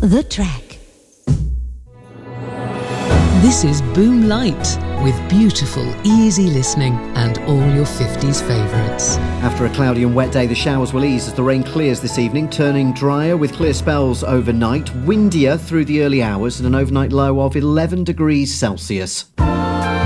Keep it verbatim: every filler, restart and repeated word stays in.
The Track. This is Boom Light, with beautiful, easy listening and all your fifties favourites. After a cloudy and wet day, the showers will ease as the rain clears this evening, turning drier with clear spells overnight, windier through the early hours and an overnight low of eleven degrees Celsius.